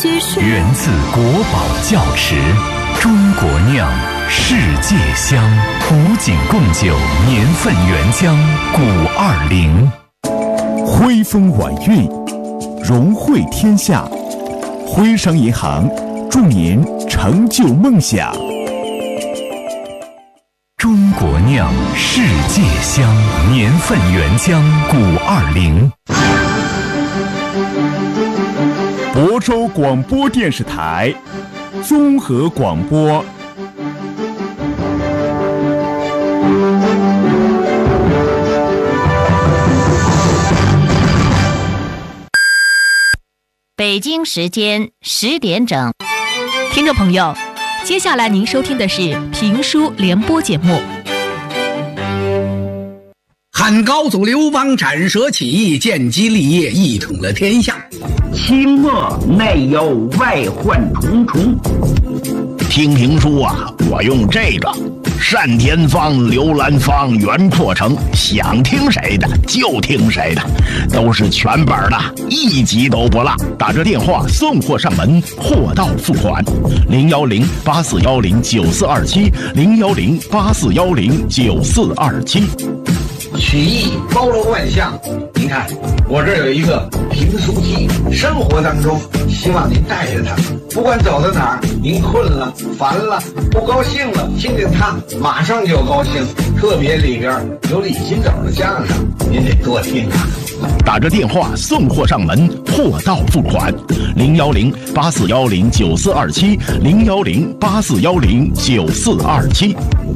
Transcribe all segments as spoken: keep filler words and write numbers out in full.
源自国宝窖池，中国酿，世界香。古井贡酒年份原浆古二零， 徽风晚运，荣惠天下。徽商银行祝您成就梦想。 中国酿，世界香，年份原浆古二零。 亳州广播电视台综合广播。 北京时间十点整， 听众朋友，接下来您收听的是评书联播节目。 汉高祖刘邦斩蛇起义，建基立业，一统了天下。 清末内忧外患重重。 听评书啊，我用这个单田芳、刘兰芳、袁阔成，想听谁的就听谁的，都是全本的，一集都不落。打着电话送货上门，货到付款。零幺零八四幺零九四二七，零幺零八四幺零九四二七。 曲艺包罗万象，您看我这儿有一个评书机，生活当中希望您带着它，不管走到哪儿，您困了、烦了、不高兴了，听见它马上就高兴。特别里边有李金斗的相声，您得多听啊。 打着电话送货上门，货到付款。零幺零八四幺零九四二七，零幺零八四幺零九四二七。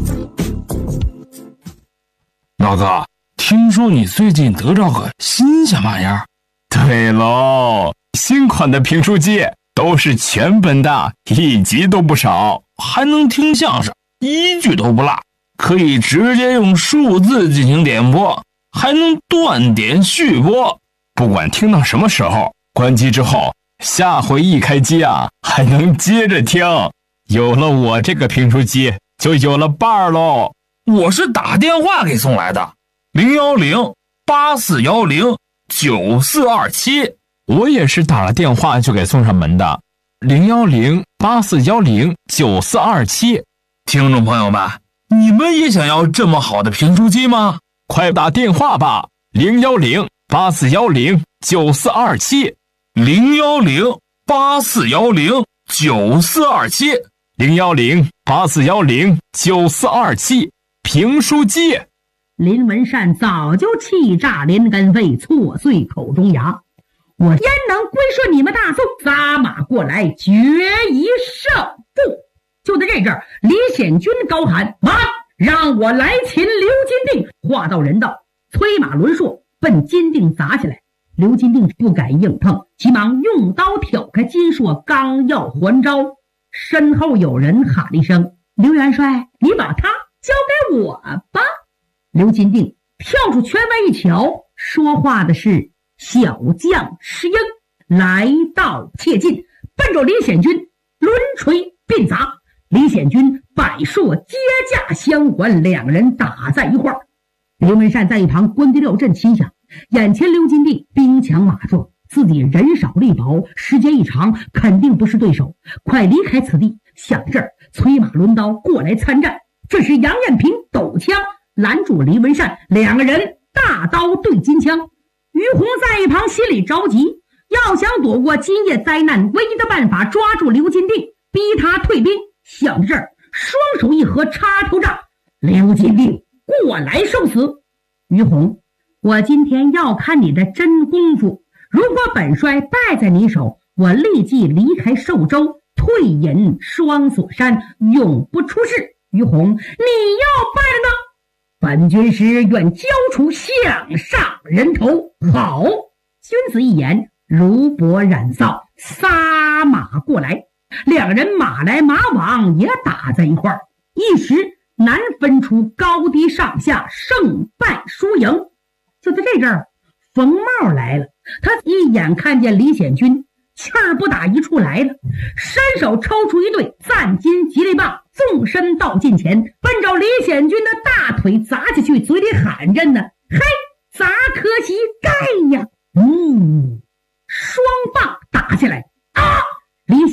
老哥，听说你最近得着个新鲜玩意儿？ 对喽，新款的评书机都是全本的，一集都不少， 还能听相声，一句都不落，可以直接用数字进行点播，还能断点续播。 不管听到什么时候，关机之后，下回一开机啊，还能接着听。有了我这个评书机，就有了伴儿喽。 我是打电话给送来的，零幺零八四幺零九四二七。 我也是打了电话就给送上门的，零幺零八四幺零九四二七。 听众朋友们，你们也想要这么好的评书机吗？ 快打电话吧，零幺零八四幺零九四二七， 零幺零八四幺零九四二七， 零幺零八四幺零九四二七。评书机。 林文善早就气炸连根肺，挫碎口中牙。我焉能归顺你们大宋？撒马过来，决一胜负！就在这阵儿，李显军高喊：“慢！让我来擒刘金定！”话到人道，催马轮硕奔金定砸起来。刘金定不敢硬碰，急忙用刀挑开金硕，刚要还招，身后有人喊了一声：“刘元帅，你把他交给我吧！”刘金定跳出圈外一瞧，说话的是小将石英，来到切近，奔着李显军抡锤便砸。李显军摆硕接架相还，两人打在一块儿。刘文善在一旁观敌料阵，心想眼前刘金定兵强马壮，自己人少力薄，时间一长肯定不是对手，快离开此地。想这儿，催马抡刀过来参战。这时杨艳平抖枪拦住李文善，两个人大刀对金枪。于洪在一旁心里着急，要想躲过今夜灾难，唯一的办法抓住刘金定，逼他退兵。想着这儿，双手一合插头杖，刘金定过来受死。于洪，我今天要看你的真功夫，如果本帅败在你手，我立即离开寿州，退隐双锁山，永不出世。于洪，你要败了呢？本军师愿交出项上人头。好！君子一言，如薄染皂，撒马过来。两人马来马往，也打在一块儿，一时难分出高低上下，胜败输赢。就在这阵儿，冯茂来了，他一眼看见李显军气儿不打一处来了，伸手抽出一对赞金吉利棒，纵身到近前，奔着李显军的大腿砸下去，嘴里喊着呢：“嘿，砸可惜盖呀！”嗯，双棒打下来啊！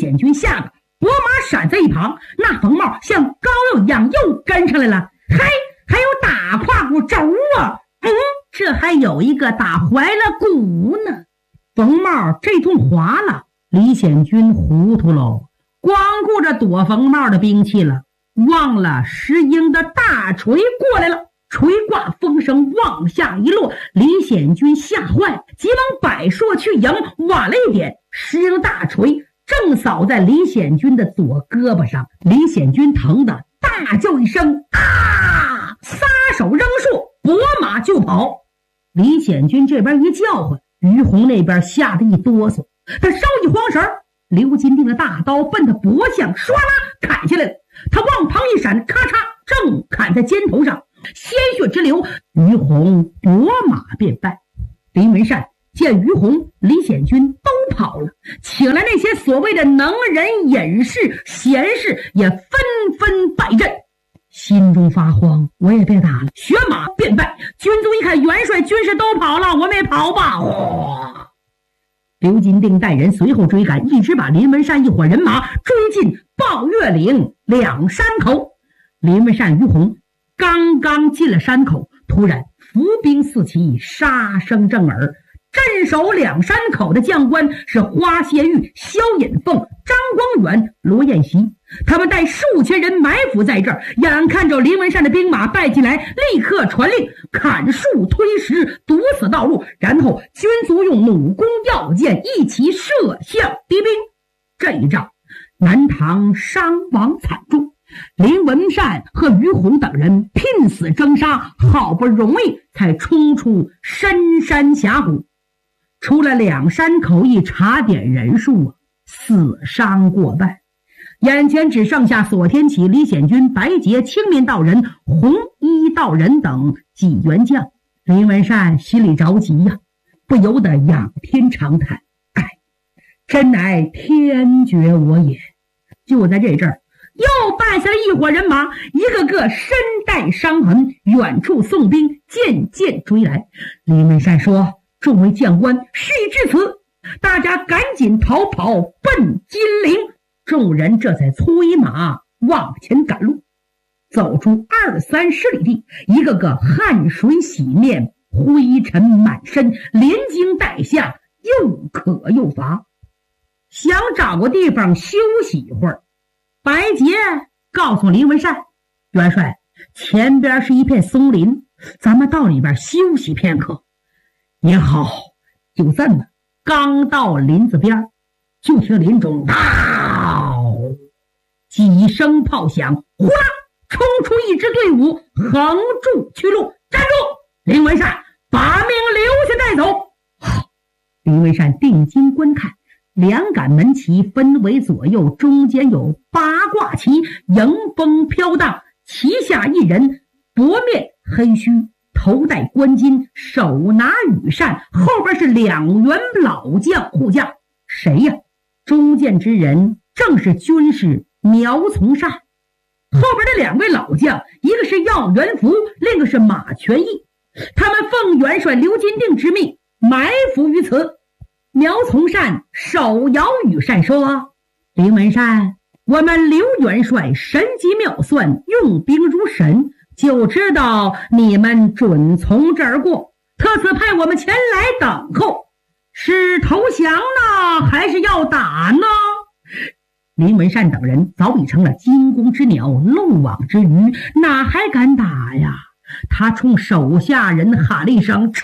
显军吓得拨马闪在一旁，那冯茂像羔羊一样又跟上来了。嘿，还有打胯骨轴啊！嗯，这还有一个打怀了骨呢。冯茂这通划了，李显军糊涂喽，光顾着躲冯茂的兵器了，忘了石英的大锤过来了。锤挂风声往下一落，李显军吓坏，急忙摆槊去迎，晚了一点，石英大锤正扫在李显军的左胳膊上，李显军疼得大叫一声啊，撒手扔槊，拨马就跑。李显军这边一叫唤，于洪那边吓得一哆嗦，他稍一慌神，刘金定的大刀奔他脖项唰啦砍下来了，他往旁一闪，咔嚓正砍在肩头上，鲜血直流，于洪拨马便败。林文善见于洪、李显军都跑了，请来那些所谓的能人、隐士、贤士也纷纷败阵，心中发慌，我也别打了，学马便败。军卒一看元帅军士都跑了，我们也跑吧。哗！刘金定带人随后追赶，一直把林文善一伙人马追进抱月岭两山口。林文善、于洪刚刚进了山口，突然伏兵四起，杀声震耳。镇守两山口的将官是花谢玉、萧引凤、张光远、罗彦习，他们带数千人埋伏在这儿，眼看着林文善的兵马败进来，立刻传令砍树推石，堵死道路，然后军卒用弩弓药箭一起射向敌兵。这一仗南唐伤亡惨重，林文善和于洪等人拼死争杀，好不容易才冲出深山峡谷。出了两山口一查点人数啊，死伤过半，眼前只剩下索天启、李显军、白杰、青面道人、红衣道人等几员将。林文善心里着急呀、啊，不由得仰天长叹：哎，真乃天绝我也！就在这阵儿，又败下了一伙人马，一个个身带伤痕，远处宋兵渐渐追来。林文善说：众位将官，事已至此，大家赶紧逃跑奔金陵。众人这才催马往前赶路，走出二三十里地，一个个汗水洗面，灰尘满身，连惊带吓，又渴又乏，想找个地方休息一会儿。白杰告诉林文善：元帅，前边是一片松林，咱们到里边休息片刻。也好，就这么刚到林子边，就听林中嗷几声炮响，呼啦冲出一支队伍，横住去路。站住！林文善，把命留下带走。好，林文善定睛观看，两杆门旗分为左右，中间有八卦旗，迎风飘荡，旗下一人，薄面黑须，头戴冠巾，手拿羽扇，后边是两员老将护驾。谁呀？中间之人正是军师苗从善。后边的两位老将，一个是耀元福，另一个是马全义，他们奉元帅刘金定之命埋伏于此。苗从善手摇羽扇说：林文善，我们刘元帅神机妙算，用兵如神，就知道你们准从这儿过，特此派我们前来等候，是投降呢，还是要打呢？林文善等人早已成了惊弓之鸟，漏网之鱼，哪还敢打呀？他冲手下人喊了一声：撤！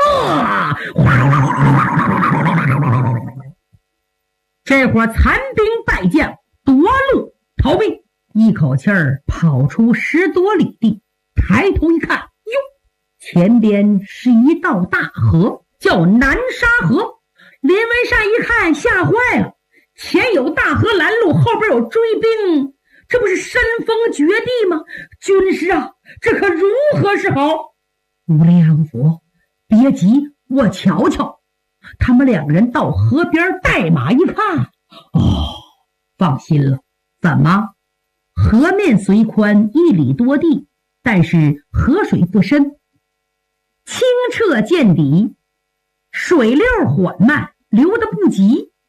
这伙残兵败将夺路逃命，一口气儿跑出十多里地，抬头一看，哟，前边是一道大河，叫南沙河。林文善一看吓坏了，前有大河拦路，后边有追兵，这不是山峰绝地吗？军师啊，这可如何是好？无量佛，别急，我瞧瞧。他们两个人到河边带马一看，哦，放心了。怎么？河面虽宽一里多地，但是河水不深，清澈见底，水流缓慢，流得不急。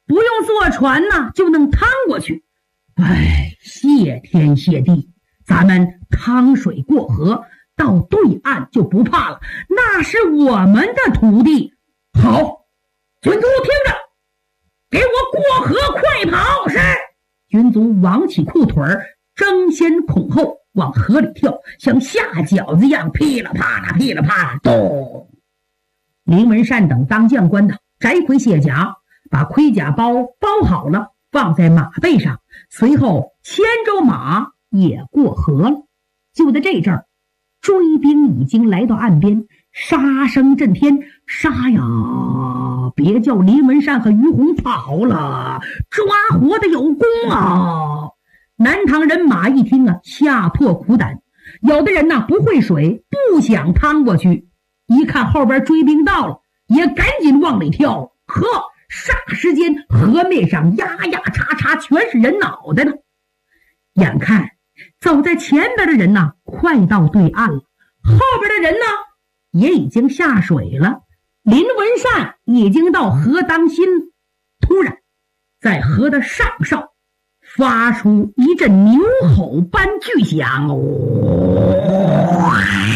不用坐船呢，就能趟过去。哎，谢天谢地，咱们趟水过河，到对岸就不怕了，那是我们的土地。好，军卒听着，给我过河快跑！是。军卒挽起裤腿儿，争先恐后往河里跳，像下饺子一样，噼里啪啦噼里啪啦咚。林文善等当将官的摘回卸甲，把盔甲包包好了，放在马背上，随后牵着马也过河了。就在这阵儿，追兵已经来到岸边，杀声震天。杀呀！别叫林文善和于洪跑了，抓活的有功啊！南唐人马一听啊，吓破苦胆。有的人呢、啊、不会水，不想趟过去，一看后边追兵到了，也赶紧往里跳。呵，霎时间河面上呀呀叉叉全是人脑袋呢。眼看走在前边的人呢、啊、快到对岸了，后边的人呢也已经下水了。林文善已经到河当心，突然在河的上梢发出一阵牛吼般巨响，哦，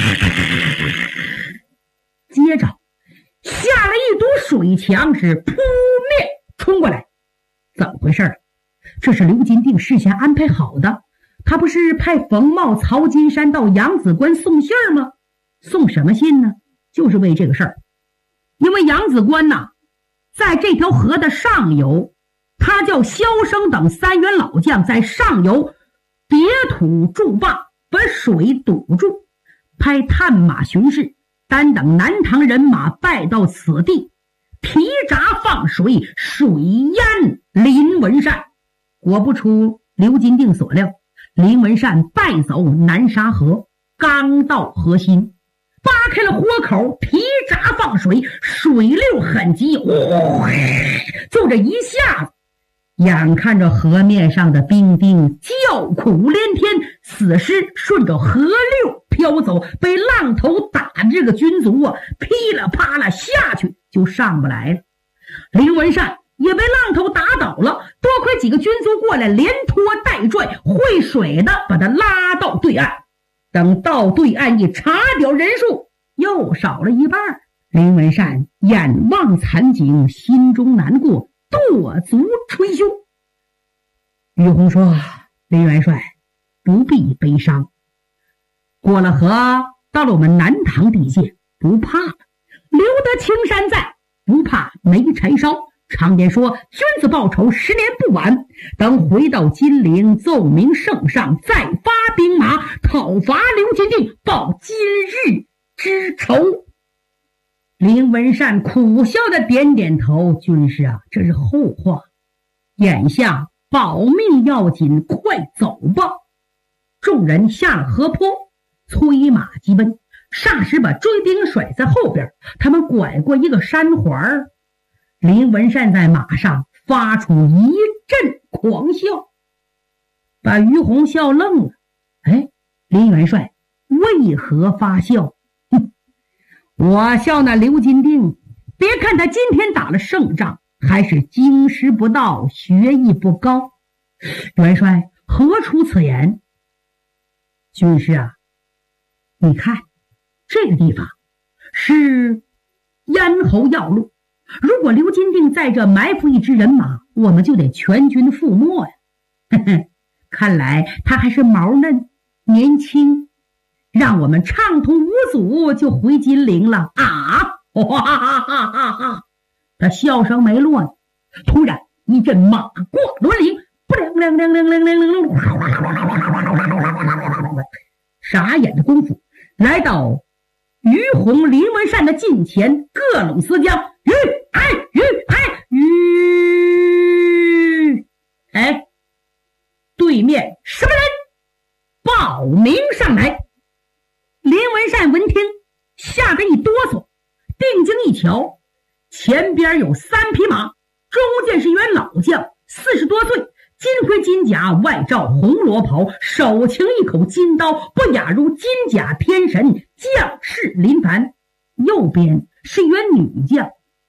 接着下了一堵水墙，是扑面冲过来。怎么回事？这是刘金定事先安排好的，他不是派冯茂、曹金山到扬子关送信吗？送什么信呢？就是为这个事儿。因为扬子关呐、啊，在这条河的上游，他叫萧生等三员老将在上游叠土筑坝，把水堵住，派探马巡视，单等南唐人马败到此地，提闸放水，水淹林文善。果不出刘金定所料，林文善败走南沙河，刚到河心，扒开了豁口，提闸放水，水流很急，哦，就这一下子，眼看着河面上的兵丁叫苦连天，死尸顺着河流飘走，被浪头打的这个军卒啊，噼里啪啦下去就上不来了。林文善也被浪头打倒了，多亏几个军卒过来连拖带拽，会水的把他拉到对岸。等到对岸一查表人数，又少了一半。林文善眼望残景，心中难过，跺足捶胸。于洪说：林元帅不必悲伤，过了河到了我们南唐地界，不怕了，留得青山在，不怕没柴烧。常言说，君子报仇，十年不晚。等回到金陵，奏明圣上，再发兵马讨伐刘金定，报今日之仇。林文善苦笑的点点头，军师啊，这是后话，眼下保命要紧，快走吧。众人下了河坡，催马急奔，霎时把追兵甩在后边。他们拐过一个山环，林文善在马上发出一阵狂笑，把于洪笑愣了。哎，林元帅为何发笑？哼，我笑那刘金定，别看他今天打了胜仗，还是经师不到，学艺不高。元帅何出此言？军师啊，你看这个地方是咽喉要路，如果刘金定在这埋伏一支人马，我们就得全军覆没呀。呵呵，看来他还是毛嫩年轻，让我们畅通无阻就回金陵了啊！哇哈哈哈哈！他笑声没落呢，突然一阵马过轮铃，不亮亮亮亮亮亮亮，傻眼的功夫，来到于洪、林文善的近前，各拢丝将，于哎于哎于哎，对面什么人？报名上来。林文善闻听，吓得一哆嗦，定睛一瞧，前边有三匹马，中间是一员老将，四十多岁，金盔金甲，外罩红罗袍，手擎一口金刀，不亚如金甲天神将士林凡。右边是一员女将，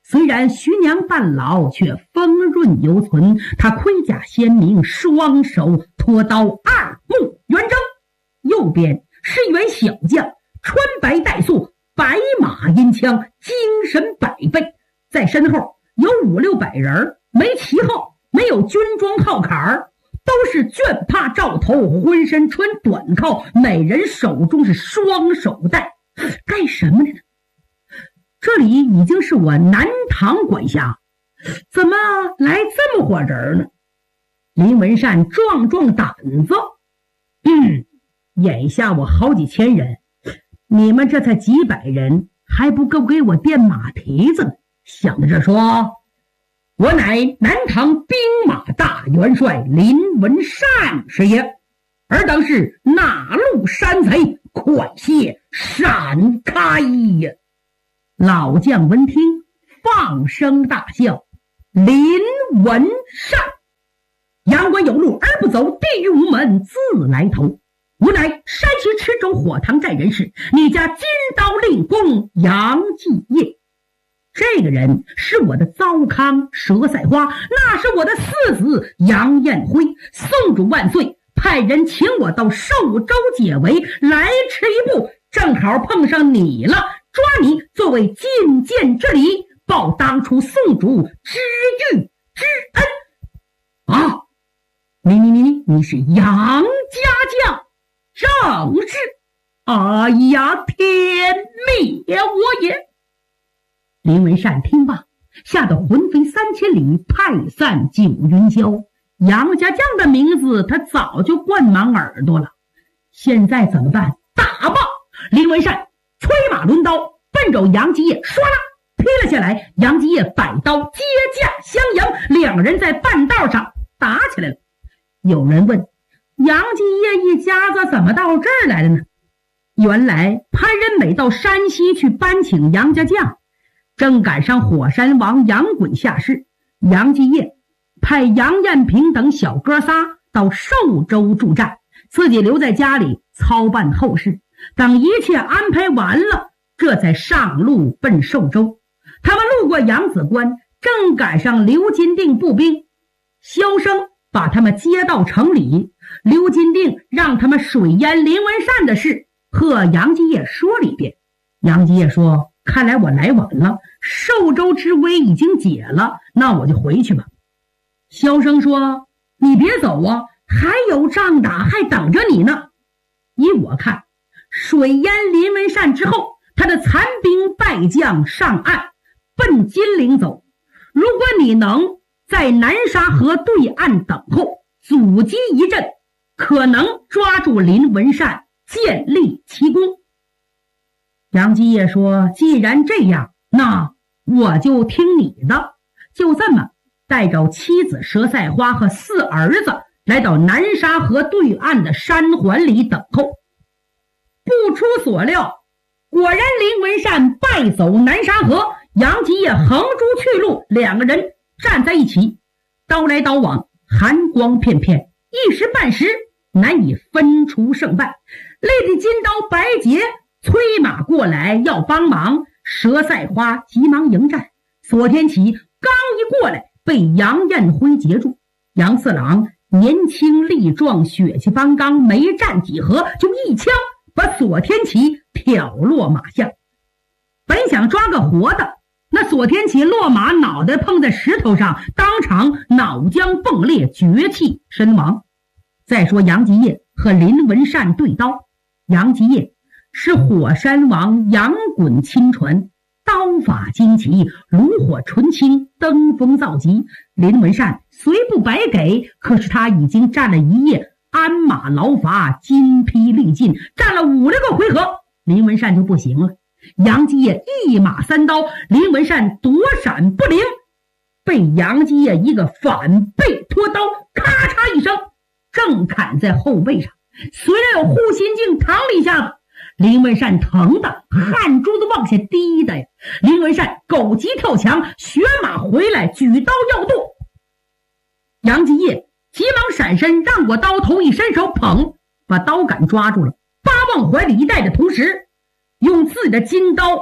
虽然徐娘半老，却丰润犹存。他盔甲鲜明，双手托刀，二目圆睁。右边是一员小将，穿白带素，白马银枪，精神百倍。在身后有五六百人，没旗号，没有军装号坎儿，都是绢帕罩头，浑身穿短靠，每人手中是双手带。干什么的呢？这里已经是我南唐管辖，怎么来这么伙人呢？林文善壮壮胆子，嗯，眼下我好几千人，你们这才几百人，还不够给我垫马蹄子呢。想到这说，我乃南唐兵马大元帅林文善是也，尔等是哪路山贼，快些闪开呀！老将闻听，放声大笑。林文善，阳关有路而不走，地狱无门自来投。吾乃山西池州火塘寨人士，你家金刀令公杨继业。这个人是我的糟糠佘赛花，那是我的四子杨彦辉。宋主万岁，派人请我到寿州解围，来迟一步，正好碰上你了，抓你作为觐见之礼，报当初宋主知遇之恩。啊，你你你你你是杨家将，正是。哎呀，天灭我也！林文善听罢，吓得魂飞三千里，派散九云霄。杨家将的名字他早就灌满耳朵了，现在怎么办？打吧！林文善催马抡刀，奔着杨继业唰啦劈了下来。杨继业摆刀接驾相迎，两人在半道上打起来了。有人问，杨继业一家子怎么到这儿来了呢？原来潘仁美到山西去搬请杨家将，正赶上火山王杨衮下世，杨继业派杨彦平等小哥仨到寿州助战，自己留在家里操办后事。等一切安排完了，这才上路奔寿州。他们路过扬子关，正赶上刘金定步兵，萧生把他们接到城里。刘金定让他们水淹林文善的事和杨继业说了一遍。杨继业说，看来我来晚了，寿州之危已经解了，那我就回去吧。萧生说，你别走啊，还有仗打，还等着你呢。依我看，水淹林文善之后，他的残兵败将上岸奔金陵走。如果你能在南沙河对岸等候，阻击一阵，可能抓住林文善，建立奇功。杨继业说，既然这样，那我就听你的。就这么带着妻子佘赛花和四儿子来到南沙河对岸的山环里等候。不出所料，果然林文善败走南沙河，杨继业横珠去路，两个人站在一起，刀来刀往，寒光片片，一时半时难以分出胜败。累得金刀白洁催马过来要帮忙，佘赛花急忙迎战。索天启刚一过来，被杨彦辉截住。杨四郎年轻力壮，血气方刚，没战几合就一枪把索天启挑落马下。本想抓个活的，那索天启落马，脑袋碰在石头上，当场脑浆迸裂，绝气身亡。再说杨继业和林文善对刀，杨继业是火山王杨衮亲传，刀法精奇，炉火纯青，登峰造极。林文善虽不白给，可是他已经战了一夜，鞍马劳乏，筋疲力尽，战了五六个回合，林文善就不行了。杨继业一马三刀，林文善躲闪不灵，被杨继业一个反背拖刀，咔嚓一声正砍在后背上。虽然有护心镜扛了一下子，林文善疼的汗珠子往下滴的呀。林文善狗急跳墙，学马回来举刀要剁。杨继业急忙闪身，让过刀头，一伸手捧，把刀杆抓住了，扒往怀里一带的同时，用自己的金刀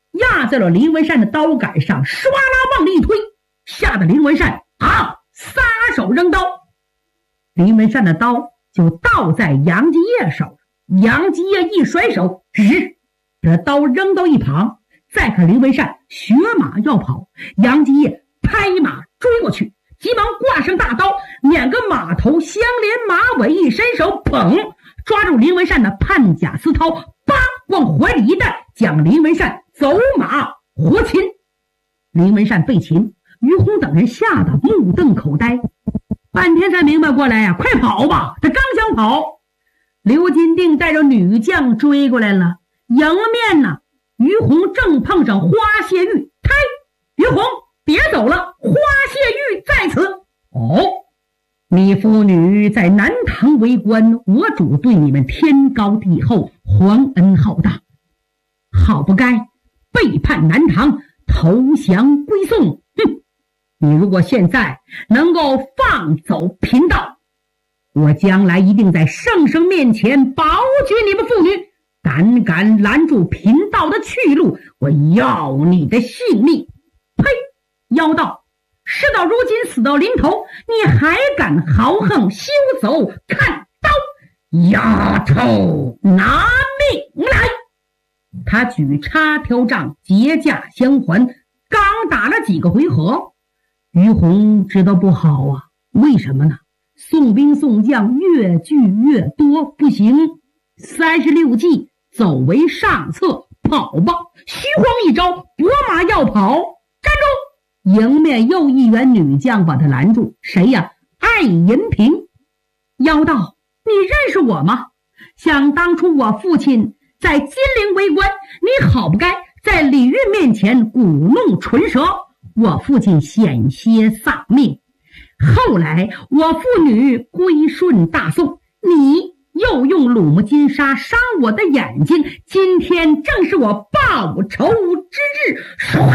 压在了林文善的刀杆上，唰啦往里一推，吓得林文善啊撒手扔刀。林文善的刀就倒在杨继业手上，杨继业一甩手，直把刀扔到一旁。再看林文善学马要跑，杨继业拍马追过去，急忙挂上大刀，两个马头相连，马尾一伸手，砰，抓住林文善的判甲丝绦，叭往怀里一带，将林文善走马活擒。林文善被擒，于洪等人吓得目瞪口呆，半天才明白过来呀、啊！快跑吧！他刚想跑，刘金定带着女将追过来了，迎面呢，于洪正碰上花谢玉，开！于洪，别走了，花谢玉在此。哦，你父女在南唐为官，我主对你们天高地厚，皇恩浩大，好不该背叛南唐，投降归宋。哼！你如果现在能够放走贫道，我将来一定在圣上面前保举你们妇女。胆敢拦住贫道的去路，我要你的性命！呸！妖道，事到如今，死到临头，你还敢豪横休走？看刀！丫头，拿命来！他举插条杖结架相还，刚打了几个回合，于洪知道不好啊。为什么呢？宋兵宋将越聚越多，不行，三十六计走为上策，跑吧！虚晃一招，拨马要跑，站住！迎面又一员女将把他拦住，谁呀？艾银平。妖道，你认识我吗？想当初我父亲在金陵为官，你好不该在李运面前鼓弄唇舌，我父亲险些丧命。后来我父女归顺大宋，你又用鲁木金沙伤我的眼睛，今天正是我报仇之日。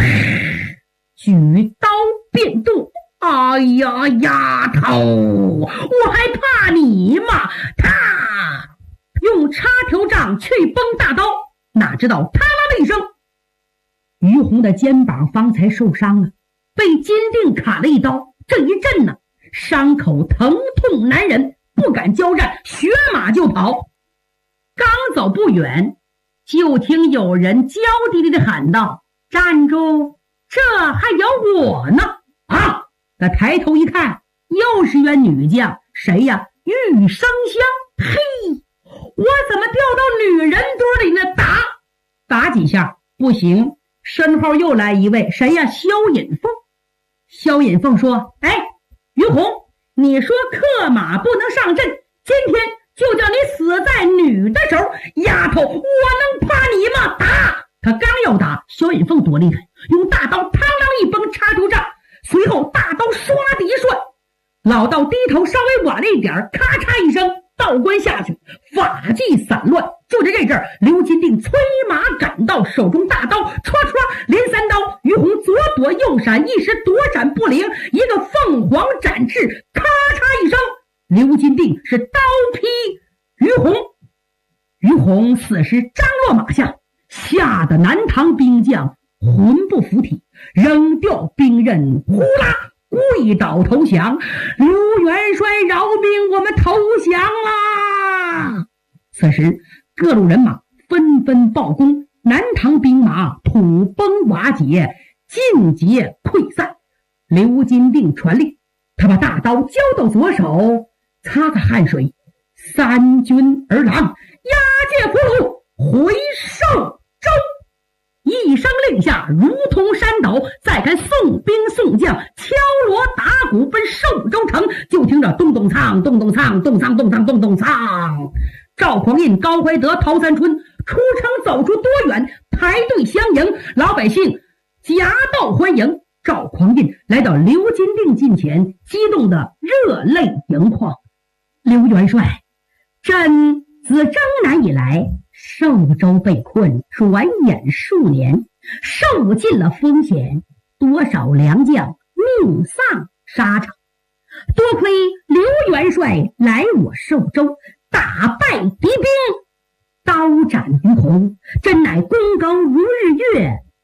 举刀便剁。哎呀，丫头，我还怕你吗？他用插条杖去崩大刀，哪知道啪啦的一声，于洪的肩膀方才受伤了，被金定砍了一刀，这一阵呢，伤口疼痛难忍，不敢交战，学马就跑。刚走不远，就听有人娇滴滴的喊道：站住，这还有我呢！啊！他抬头一看，又是员女将，谁呀？玉生香。嘿，我怎么掉到女人堆里呢？打打几下不行，身后又来一位，谁呀？萧引凤。萧引凤说：哎，于洪，你说克马不能上阵，今天就叫你死在女的手，丫头，我能怕你吗？打！他刚要打，萧引凤多厉害，用大刀啪啷一崩插头杖，随后大刀唰的一涮，老道低头稍微晚了一点，咔嚓一声，道观下去，法技散乱。就在这阵儿，刘金定催马赶到，手中大刀唰唰连三刀，于洪左躲右闪，一时躲闪不灵，一个凤凰展翅，咔嚓一声，刘金定是刀劈于洪。于洪此时张落马下，吓得南唐兵将魂不附体，扔掉兵刃，呼啦跪倒投降。刘元帅饶命，我们投降啦！此时各路人马纷纷报功，南唐兵马土崩瓦解，尽皆溃散。刘金定传令，他把大刀交到左手，擦擦汗水，三军儿郎，押解俘虏，回寿州。一声令下，如同山倒。再看宋兵宋将敲锣打鼓奔寿州城，就听着咚咚锵咚咚锵咚锵咚锵咚咚锵。赵匡胤、高怀德、陶三春出城走出多远，排队相迎，老百姓夹道欢迎。赵匡胤来到刘金定近前，激动的热泪盈眶。刘元帅，朕自征南以来，寿州被困，转眼数年，受尽了风险，多少良将命丧沙场。多亏刘元帅来我寿州，打败敌兵，刀斩于洪，真乃功高如日月，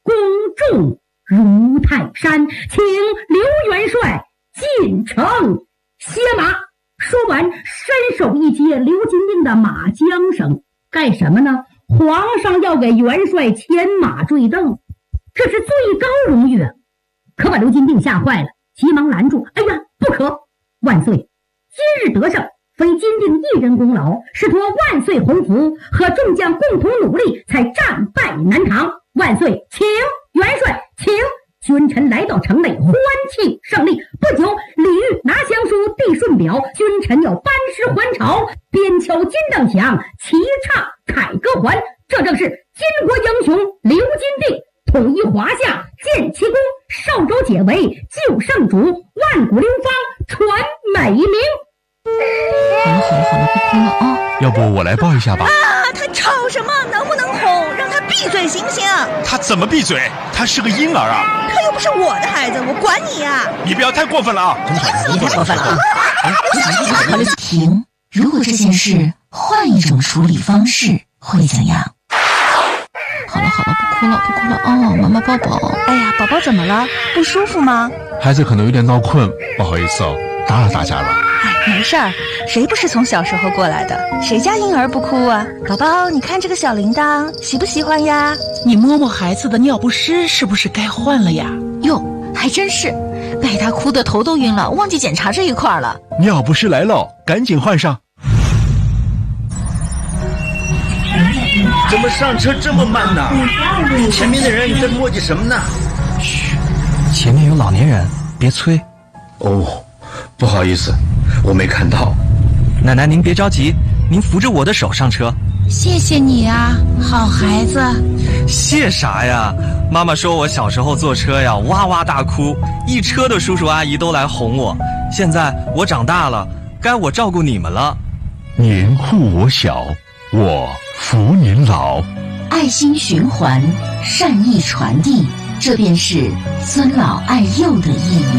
公众如泰山，请刘元帅进城歇马。说完，伸手一接刘金定的马缰绳，干什么呢？皇上要给元帅牵马坠镫，这是最高荣誉啊！可把刘金定吓坏了，急忙拦住：“哎呀，不可！万岁，今日得胜非金定一人功劳，是托万岁洪福和众将共同努力，才战败南唐。万岁，请元帅，请！”君臣来到城内，欢庆胜利。不久，李煜拿降书递顺表，君臣要班师还朝，边敲金镫响，齐唱凯歌还。这正是巾帼英雄刘金定统一华夏，建奇功，少州解围，救圣主，万古流芳，传美名。 好了好了好了，不哭了啊！ 要不我来抱一下吧？ 啊，他吵什么？能不能哄？让他闭嘴行不行？ 他怎么闭嘴？他是个婴儿啊！ 他又不是我的孩子，我管你呀！ 你不要太过分了啊！ 你太过分了啊！ 停！如果这件事换一种处理方式，会怎样？ 好了好了，不哭了不哭了哦，妈妈抱抱。 哎呀，宝宝怎么了？不舒服吗？ 孩子可能有点闹困，不好意思哦，打扰大家了。 哎，没事儿，谁不是从小时候过来的？谁家婴儿不哭啊？宝宝，你看这个小铃铛，喜不喜欢呀？ 你摸摸孩子的尿不湿，是不是该换了呀？ 哟，还真是，被他哭得头都晕了，忘记检查这一块了。 尿不湿来了，赶紧换上。 怎么上车这么慢呢？前面的人在磨叽什么呢？ 嘘，前面有老年人，别催。 哦，不好意思，我没看到。 奶奶您别着急，您扶着我的手上车。 谢谢你啊，好孩子。 谢啥呀？妈妈说我小时候坐车呀哇哇大哭，一车的叔叔阿姨都来哄我。现在我长大了，该我照顾你们了。 您护我小，我扶您老。 爱心循环，善意传递，这便是尊老爱幼的意义。